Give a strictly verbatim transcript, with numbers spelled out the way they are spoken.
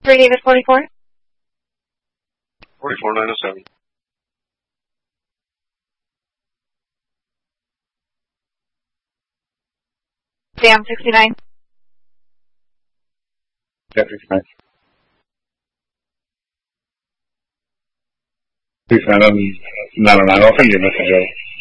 three David forty-four. forty-four nine oh seven. Sam sixty-nine. Yeah, sixty-nine. sixty-nine, nine oh nine. I'll send you a message, Joe.